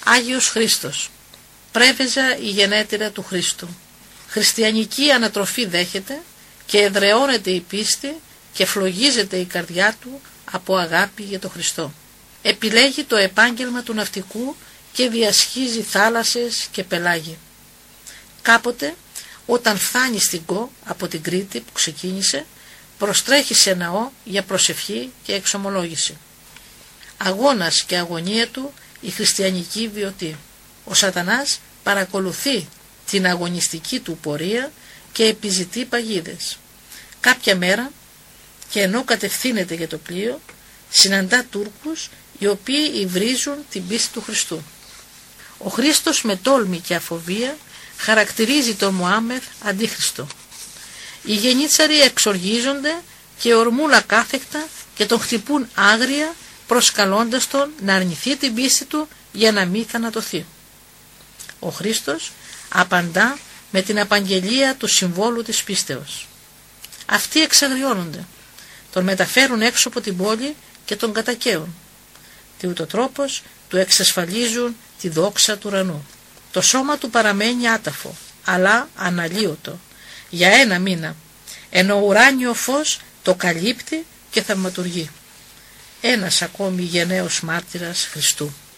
Άγιος Χρήστος. Πρέβεζα η γενέτειρα του Χριστού. Χριστιανική ανατροφή δέχεται και εδραιώνεται η πίστη και φλογίζεται η καρδιά του από αγάπη για τον Χριστό. Επιλέγει το επάγγελμα του ναυτικού και διασχίζει θάλασσες και πελάγι. Κάποτε, όταν φτάνει στην Κο από την Κρήτη που ξεκίνησε, προστρέχει σε ναό για προσευχή και εξομολόγηση. Αγώνας και αγωνία του η χριστιανική βιωτή. Ο σατανάς παρακολουθεί την αγωνιστική του πορεία και επιζητεί παγίδες. Κάποια μέρα, και ενώ κατευθύνεται για το πλοίο, συναντά Τούρκους οι οποίοι υβρίζουν την πίστη του Χριστού. Ο Χρήστος με τόλμη και αφοβία χαρακτηρίζει τον Μωάμεθ αντίχριστο. Οι γενίτσαροι εξοργίζονται και ορμούν ακάθεκτα και τον χτυπούν άγρια, προσκαλώντας τον να αρνηθεί την πίστη του για να μην θανατωθεί. Ο Χρήστος απαντά με την απαγγελία του συμβόλου της πίστεως. Αυτοί εξαγριώνονται, τον μεταφέρουν έξω από την πόλη και τον κατακαίουν. Τι ούτω τρόπος του εξασφαλίζουν τη δόξα του ουρανού. Το σώμα του παραμένει άταφο, αλλά αναλύωτο, για 1 μήνα, ενώ ουράνιο φως το καλύπτει και θαυματουργεί. Ένας ακόμη γενναίος μάρτυρας Χριστού.